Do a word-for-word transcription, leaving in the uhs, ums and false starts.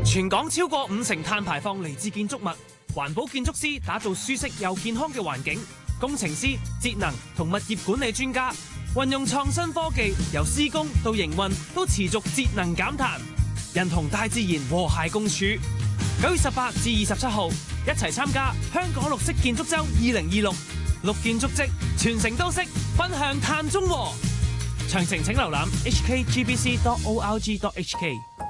全港超過五成碳排放嚟自建築物，環保建築師打造舒適又健康嘅環境，工程師、節能同物業管理專家運用創新科技，由施工到營運都持續節能減碳，人同大自然和諧共處。九月十八至二十七號，一齊參加香港綠色建築周二零二六，綠建築跡，全城都識，奔向碳中和。詳情請瀏覽 h k g b c dot org dot h k。